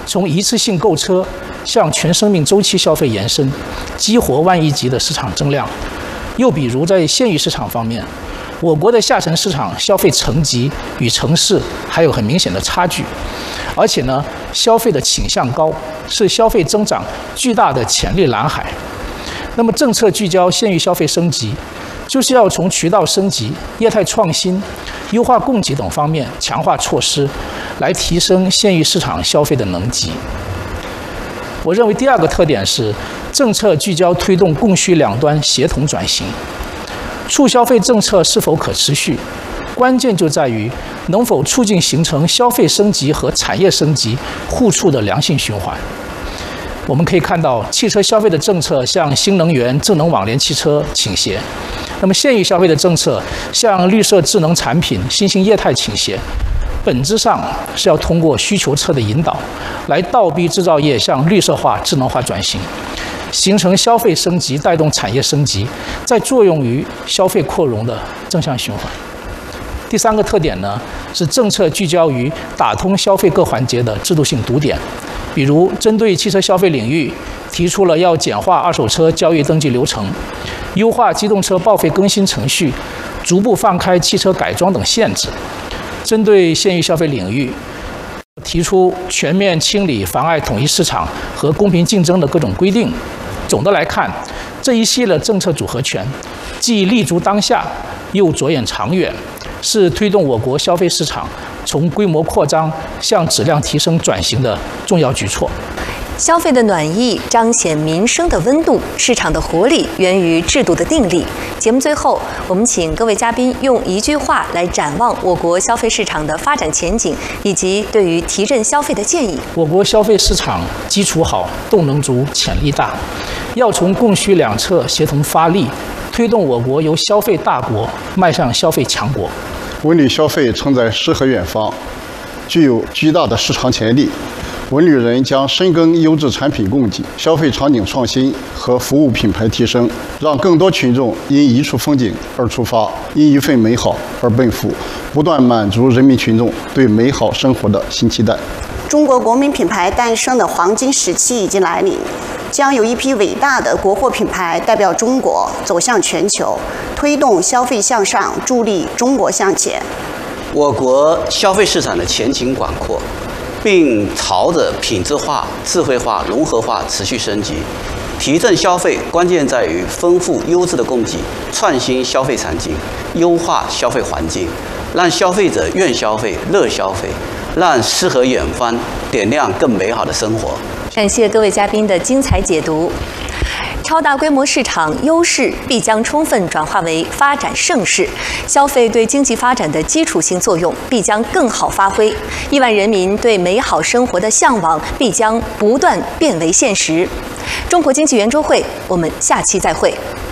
从一次性购车向全生命周期消费延伸，激活万亿级的市场增量。又比如在县域市场方面，我国的下沉市场消费层级与城市还有很明显的差距，而且呢，消费的倾向高，是消费增长巨大的潜力蓝海。那么政策聚焦县域消费升级，就是要从渠道升级、业态创新、优化供给等方面强化措施，来提升县域市场消费的能级。我认为第二个特点是政策聚焦推动供需两端协同转型。促消费政策是否可持续，关键就在于能否促进形成消费升级和产业升级互促的良性循环。我们可以看到，汽车消费的政策向新能源、智能网联汽车倾斜，那么县域消费的政策向绿色智能产品、新兴业态倾斜。本质上是要通过需求侧的引导，来倒逼制造业向绿色化、智能化转型，形成消费升级带动产业升级，再作用于消费扩容的正向循环。第三个特点呢，是政策聚焦于打通消费各环节的制度性堵点，比如针对汽车消费领域，提出了要简化二手车交易登记流程，优化机动车报废更新程序，逐步放开汽车改装等限制。针对县域消费领域，提出全面清理妨碍统一市场和公平竞争的各种规定。总的来看，这一系列政策组合拳，既立足当下，又着眼长远，是推动我国消费市场从规模扩张向质量提升转型的重要举措。 消费的暖意彰显民生的温度，市场的活力源于制度的定力。节目最后，我们请各位嘉宾用一句话来展望我国消费市场的发展前景，以及对于提振消费的建议。 我国消费市场基础好，动能足，潜力大，要从供需两侧协同发力，推动我国由消费大国迈向消费强国。 文旅消费承载诗和远方，具有巨大的市场潜力。文旅人将深耕优质产品供给、消费场景创新和服务品牌提升，让更多群众因一处风景而出发，因一份美好而奔赴，不断满足人民群众对美好生活的新期待。 中国国民品牌诞生的黄金时期已经来临，将有一批伟大的国货品牌代表中国走向全球，推动消费向上，助力中国向前。 我国消费市场的前景广阔，并朝着品质化、智慧化、融合化持续升级。提振消费关键在于丰富优质的供给，创新消费场景，优化消费环境，让消费者愿消费、乐消费，让诗和远方点亮更美好的生活。 感谢各位嘉宾的精彩解读。超大规模市场优势必将充分转化为发展盛世，消费对经济发展的基础性作用必将更好发挥，亿万人民对美好生活的向往必将不断变为现实。中国经济圆桌会，我们下期再会。